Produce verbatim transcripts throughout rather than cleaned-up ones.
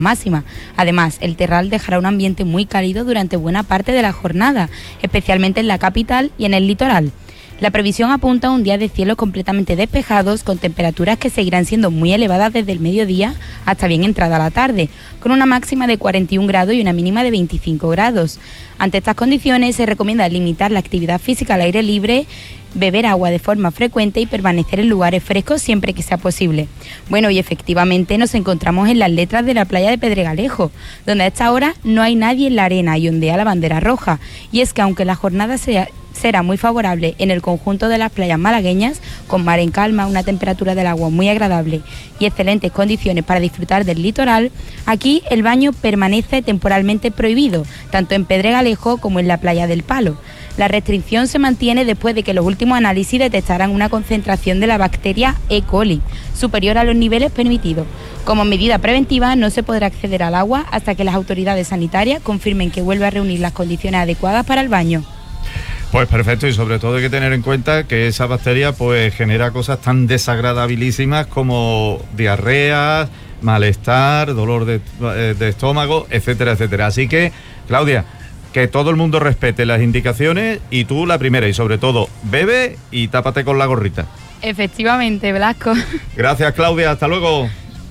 máxima. Además, el Terral dejará un ambiente muy cálido durante buena parte de la jornada, especialmente en la capital y en el litoral. La previsión apunta a un día de cielos completamente despejados, con temperaturas que seguirán siendo muy elevadas desde el mediodía hasta bien entrada la tarde, con una máxima de cuarenta y un grados y una mínima de veinticinco grados. Ante estas condiciones se recomienda limitar la actividad física al aire libre, beber agua de forma frecuente y permanecer en lugares frescos siempre que sea posible. Bueno, y efectivamente nos encontramos en las letras de la playa de Pedregalejo, donde a esta hora no hay nadie en la arena y ondea la bandera roja. Y es que aunque la jornada sea será muy favorable en el conjunto de las playas malagueñas, con mar en calma, una temperatura del agua muy agradable y excelentes condiciones para disfrutar del litoral, aquí el baño permanece temporalmente prohibido, tanto en Pedregalejo como en la playa del Palo. La restricción se mantiene después de que los últimos análisis detectaran una concentración de la bacteria E. coli superior a los niveles permitidos. Como medida preventiva, no se podrá acceder al agua hasta que las autoridades sanitarias confirmen que vuelve a reunir las condiciones adecuadas para el baño. Pues perfecto, y sobre todo hay que tener en cuenta que esa bacteria pues genera cosas tan desagradabilísimas como diarrea, malestar, dolor de, de estómago, etcétera, etcétera. Así que, Claudia, que todo el mundo respete las indicaciones y tú la primera, y sobre todo, bebe y tápate con la gorrita. Efectivamente, Velasco. Gracias, Claudia, hasta luego.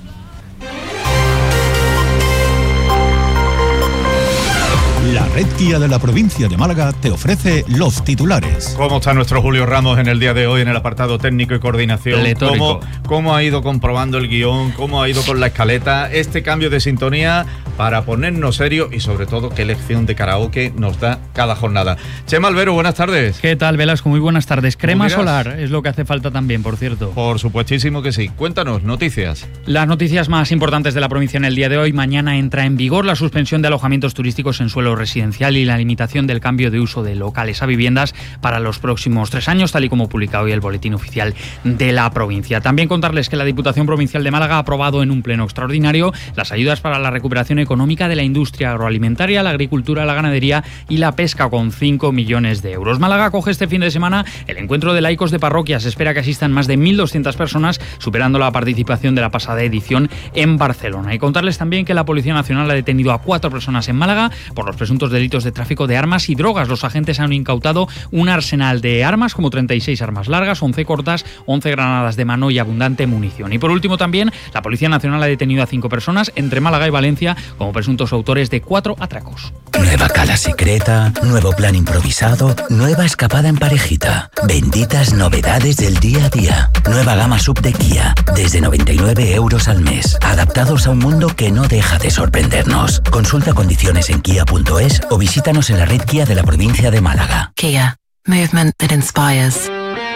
La Red Kia de la provincia de Málaga te ofrece los titulares. ¿Cómo está nuestro Julio Ramos en el día de hoy en el apartado técnico y coordinación? ¿Cómo, ¿Cómo ha ido comprobando el guión? ¿Cómo ha ido con la escaleta? Este cambio de sintonía para ponernos serios y sobre todo qué lección de karaoke nos da cada jornada. Chema Albero, buenas tardes. ¿Qué tal, Velasco? Muy buenas tardes. Crema solar es lo que hace falta también, por cierto. Por supuestísimo que sí. Cuéntanos, noticias. Las noticias más importantes de la provincia en el día de hoy. Mañana entra en vigor la suspensión de alojamientos turísticos en suelo residencial y la limitación del cambio de uso de locales a viviendas para los próximos tres años, tal y como publica hoy el Boletín Oficial de la provincia. También contarles que la Diputación Provincial de Málaga ha aprobado en un pleno extraordinario las ayudas para la recuperación económica de la industria agroalimentaria, la agricultura, la ganadería y la pesca, con cinco millones de euros. Málaga acoge este fin de semana el encuentro de laicos de parroquias. Se espera que asistan más de mil doscientas personas, superando la participación de la pasada edición en Barcelona. Y contarles también que la Policía Nacional ha detenido a cuatro personas en Málaga por los presuntos delitos de tráfico de armas y drogas. Los agentes han incautado un arsenal de armas, como treinta y seis armas largas, once cortas, once granadas de mano y abundante munición. Y por último también, la Policía Nacional ha detenido a cinco personas entre Málaga y Valencia como presuntos autores de cuatro atracos. Nueva cala secreta, nuevo plan improvisado, nueva escapada en parejita. Benditas novedades del día a día. Nueva gama sub de Kia, desde noventa y nueve euros al mes. Adaptados a un mundo que no deja de sorprendernos. Consulta condiciones en kia punto es o visítanos en la red Kia de la provincia de Málaga. Kia, movement that inspires.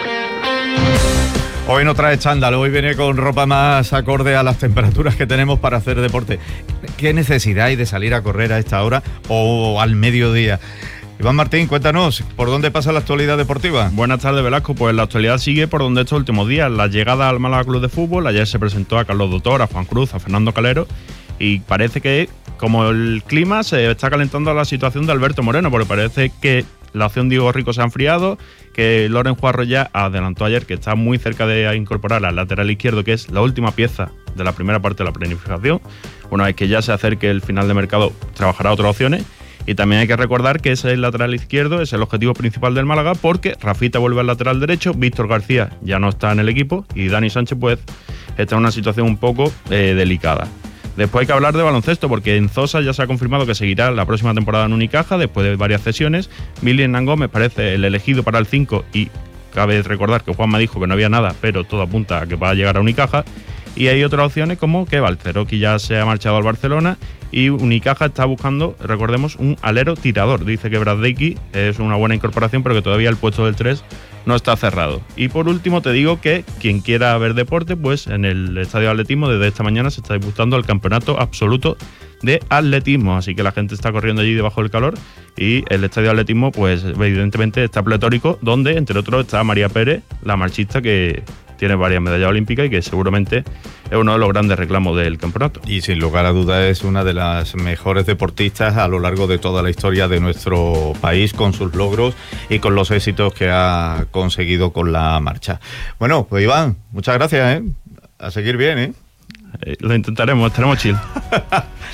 Hoy no trae chándal, hoy viene con ropa más acorde a las temperaturas que tenemos para hacer deporte. ¿Qué necesidad hay de salir a correr a esta hora o al mediodía? Iván Martín, cuéntanos, ¿por dónde pasa la actualidad deportiva? Buenas tardes, Velasco. Pues la actualidad sigue por donde estos últimos días. La llegada al Málaga Club de Fútbol, ayer se presentó a Carlos Doctor, a Juan Cruz, a Fernando Calero, y parece que, como el clima, se está calentando la situación de Alberto Moreno, porque parece que la opción Diego Rico se ha enfriado, que Loren Juarro ya adelantó ayer que está muy cerca de incorporar al lateral izquierdo, que es la última pieza de la primera parte de la planificación. Una vez que ya se acerque el final de mercado, trabajará otras opciones. Y también hay que recordar que ese lateral izquierdo es el objetivo principal del Málaga, porque Rafita vuelve al lateral derecho, Víctor García ya no está en el equipo y Dani Sánchez pues está en una situación un poco eh, delicada. Después hay que hablar de baloncesto, porque en Zosa ya se ha confirmado que seguirá la próxima temporada en Unicaja después de varias cesiones. Mili Hernán Gómez parece el elegido para el cinco y cabe recordar que Juan me dijo que no había nada, pero todo apunta a que va a llegar a Unicaja. Y hay otras opciones como que Valceroqui ya se ha marchado al Barcelona y Unicaja está buscando, recordemos, un alero tirador. Dice que Braddeiki es una buena incorporación, pero que todavía el puesto del tres no está cerrado. Y por último te digo que quien quiera ver deporte, pues en el Estadio de Atletismo desde esta mañana se está disputando el campeonato absoluto de atletismo, así que la gente está corriendo allí debajo del calor y el Estadio de Atletismo pues evidentemente está pletórico, donde entre otros está María Pérez, la marchista que tiene varias medallas olímpicas y que seguramente es uno de los grandes reclamos del campeonato. Y sin lugar a dudas es una de las mejores deportistas a lo largo de toda la historia de nuestro país, con sus logros y con los éxitos que ha conseguido con la marcha. Bueno, pues Iván, muchas gracias, ¿eh? A seguir bien, ¿eh? Eh, lo intentaremos, estaremos chill.